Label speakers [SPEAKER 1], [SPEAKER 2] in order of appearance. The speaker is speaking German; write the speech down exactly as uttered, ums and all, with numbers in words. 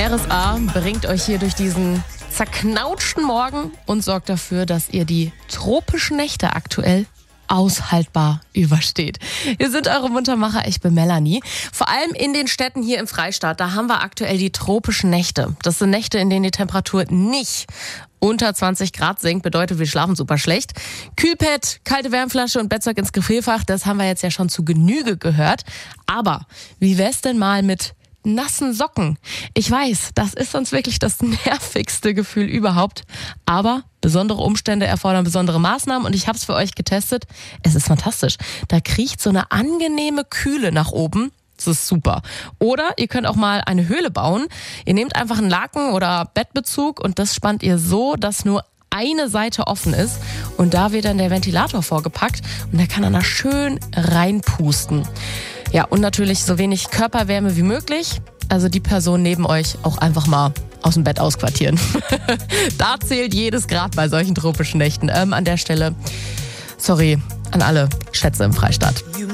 [SPEAKER 1] R S A bringt euch hier durch diesen zerknautschten Morgen und sorgt dafür, dass ihr die tropischen Nächte aktuell aushaltbar übersteht. Wir sind eure Muntermacher, ich bin Melanie. Vor allem in den Städten hier im Freistaat, da haben wir aktuell die tropischen Nächte. Das sind Nächte, in denen die Temperatur nicht unter zwanzig Grad sinkt, bedeutet, wir schlafen super schlecht. Kühlpad, kalte Wärmflasche und Bettzeug ins Gefrierfach, das haben wir jetzt ja schon zu Genüge gehört. Aber wie wär's denn mal mit nassen Socken? Ich weiß, das ist sonst wirklich das nervigste Gefühl überhaupt. Aber besondere Umstände erfordern besondere Maßnahmen und ich habe es für euch getestet. Es ist fantastisch. Da kriecht so eine angenehme Kühle nach oben. Das ist super. Oder ihr könnt auch mal eine Höhle bauen. Ihr nehmt einfach einen Laken oder Bettbezug und das spannt ihr so, dass nur eine Seite offen ist. Und da wird dann der Ventilator vorgepackt und der kann dann da schön reinpusten. Ja, und natürlich so wenig Körperwärme wie möglich. Also die Person neben euch auch einfach mal aus dem Bett ausquartieren. Da zählt jedes Grad bei solchen tropischen Nächten. Ähm, an der Stelle, sorry an alle Schätze im Freistaat.